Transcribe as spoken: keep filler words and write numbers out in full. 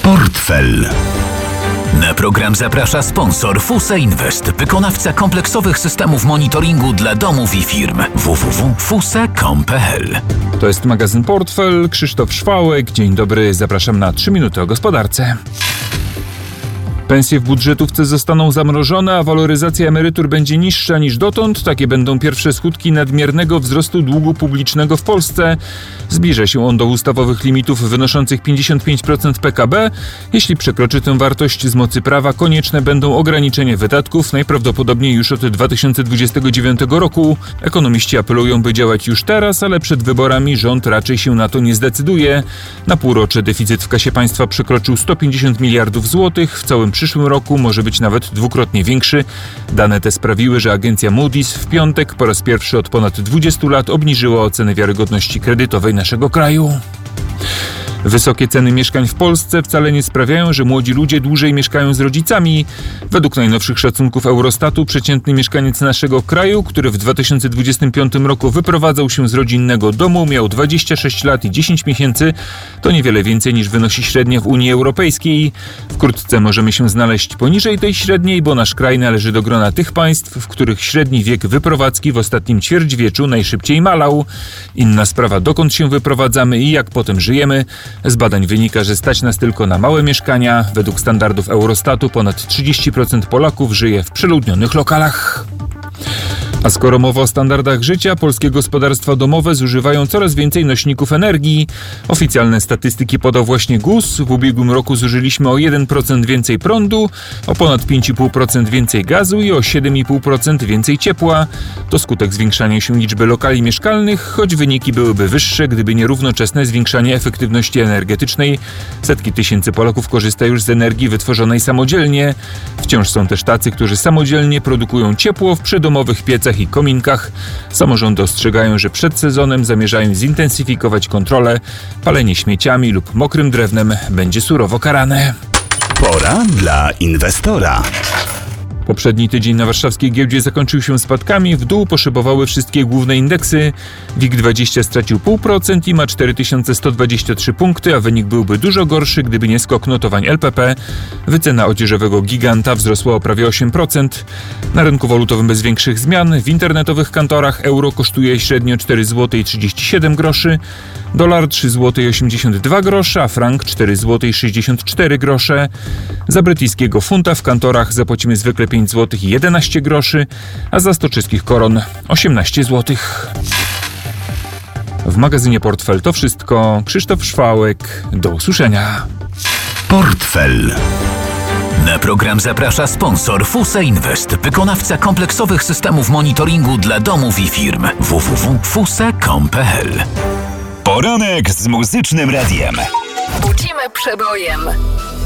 Portfel. Na program zaprasza sponsor Fuse Invest, wykonawca kompleksowych systemów monitoringu dla domów i firm. w w w kropka fuse kropka com kropka p l. To jest magazyn Portfel, Krzysztof Szwałek. Dzień dobry, zapraszam na trzy minuty o gospodarce. Pensje w budżetówce zostaną zamrożone, a waloryzacja emerytur będzie niższa niż dotąd. Takie będą pierwsze skutki nadmiernego wzrostu długu publicznego w Polsce. Zbliża się on do ustawowych limitów wynoszących pięćdziesiąt pięć procent P K B. Jeśli przekroczy tę wartość z mocy prawa, konieczne będą ograniczenia wydatków, najprawdopodobniej już od dwa tysiące dwudziestego dziewiątego roku. Ekonomiści apelują, by działać już teraz, ale przed wyborami rząd raczej się na to nie zdecyduje. Na półrocze deficyt w kasie państwa przekroczył sto pięćdziesiąt miliardów złotych. W całym przyszłym roku może być nawet dwukrotnie większy. Dane te sprawiły, że agencja Moody's w piątek po raz pierwszy od ponad dwudziestu lat obniżyła ocenę wiarygodności kredytowej naszego kraju. Wysokie ceny mieszkań w Polsce wcale nie sprawiają, że młodzi ludzie dłużej mieszkają z rodzicami. Według najnowszych szacunków Eurostatu przeciętny mieszkaniec naszego kraju, który w dwa tysiące dwudziestym piątym roku wyprowadzał się z rodzinnego domu, miał dwadzieścia sześć lat i dziesięć miesięcy. To niewiele więcej niż wynosi średnia w Unii Europejskiej. Wkrótce możemy się znaleźć poniżej tej średniej, bo nasz kraj należy do grona tych państw, w których średni wiek wyprowadzki w ostatnim ćwierćwieczu najszybciej malał. Inna sprawa, dokąd się wyprowadzamy i jak potem żyjemy. Z badań wynika, że stać nas tylko na małe mieszkania. Według standardów Eurostatu ponad trzydzieści procent Polaków żyje w przeludnionych lokalach. A skoro mowa o standardach życia, polskie gospodarstwa domowe zużywają coraz więcej nośników energii. Oficjalne statystyki podał właśnie G U S. W ubiegłym roku zużyliśmy o jeden procent więcej prądu, o ponad pięć i pół procent więcej gazu i o siedem i pół procent więcej ciepła. To skutek zwiększania się liczby lokali mieszkalnych, choć wyniki byłyby wyższe, gdyby nie równoczesne zwiększanie efektywności energetycznej. Setki tysięcy Polaków korzysta już z energii wytworzonej samodzielnie. Wciąż są też tacy, którzy samodzielnie produkują ciepło w przydomowych piecach i kominkach. Samorządy ostrzegają, że przed sezonem zamierzają zintensyfikować kontrolę. Palenie śmieciami lub mokrym drewnem będzie surowo karane. Pora dla inwestora. Poprzedni tydzień na warszawskiej giełdzie zakończył się spadkami. W dół poszybowały wszystkie główne indeksy. WIG dwadzieścia stracił zero przecinek pięć procent i ma cztery tysiące sto dwadzieścia trzy punkty, a wynik byłby dużo gorszy, gdyby nie skok notowań L P P. Wycena odzieżowego giganta wzrosła o prawie osiem procent. Na rynku walutowym bez większych zmian. W internetowych kantorach euro kosztuje średnio cztery złote i trzydzieści siedem groszy, dolar trzy złote i osiemdziesiąt dwa grosze, a frank cztery złote i sześćdziesiąt cztery grosze. Za brytyjskiego funta w kantorach zapłacimy zwykle pięć złotych i jedenaście groszy, a za sto czeskich koron osiemnaście złotych. W magazynie Portfel to wszystko. Krzysztof Szwałek. Do usłyszenia. Portfel. Na program zaprasza sponsor Fuse Invest, wykonawca kompleksowych systemów monitoringu dla domów i firm. w w w kropka fuse kropka com kropka p l. Poranek z Muzycznym Radiem. Budzimy przebojem.